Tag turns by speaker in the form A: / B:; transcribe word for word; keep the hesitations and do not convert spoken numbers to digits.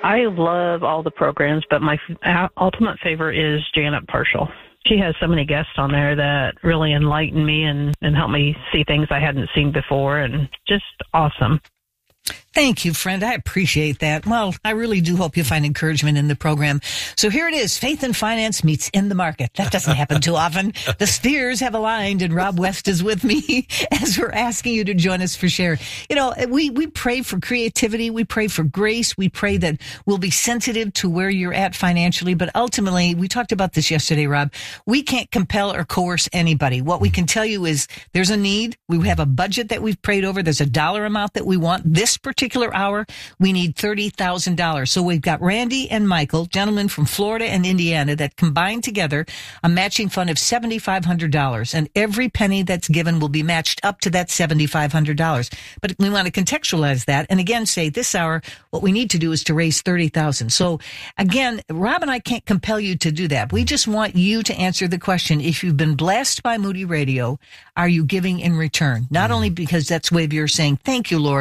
A: I love all the programs, but my f- ultimate favorite is Janet Parshall. She has so many guests on there that really enlighten me and, and help me see things I hadn't seen before, and just awesome.
B: Thank you, friend. I appreciate that. Well, I really do hope you find encouragement in the program. So here it is. Faith and Finance meets In the Market. That doesn't happen too often. The spheres have aligned, and Rob West is with me as we're asking you to join us for share. You know, we, we pray for creativity. We pray for grace. We pray that we'll be sensitive to where you're at financially. But ultimately, we talked about this yesterday, Rob. We can't compel or coerce anybody. What we can tell you is there's a need. We have a budget that we've prayed over. There's a dollar amount that we want. This particular hour, we need thirty thousand dollars. So we've got Randy and Michael, gentlemen from Florida and Indiana, that combined together a matching fund of seven thousand five hundred dollars. And every penny that's given will be matched up to that seven thousand five hundred dollars. But we want to contextualize that and again say this hour, what we need to do is to raise thirty thousand dollars. So again, Rob and I can't compel you to do that. We just want you to answer the question. If you've been blessed by Moody Radio, are you giving in return? Not only because that's the way you're saying, thank you, Lord,